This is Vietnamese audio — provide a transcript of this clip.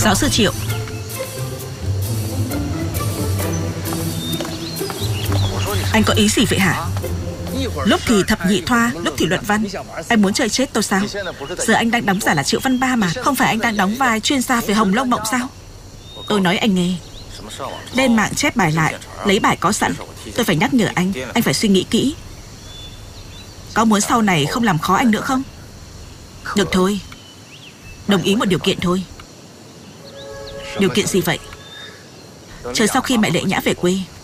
Giáo sư Triệu, anh có ý gì vậy hả? Lúc thì thập nhị thoa, lúc thì luận văn. Anh muốn chơi chết tôi sao? Giờ anh đang đóng giả là Triệu Văn Ba mà. Không phải anh đang đóng vai chuyên gia về Hồng Lâu Mộng sao? Tôi nói anh nghe, lên mạng chép bài lại, lấy bài có sẵn. Tôi phải nhắc nhở anh phải suy nghĩ kỹ. Có muốn sau này không làm khó anh nữa không? Được thôi, đồng ý một điều kiện thôi. Điều kiện gì vậy? Chờ sau khi mẹ Lệ Nhã về quê,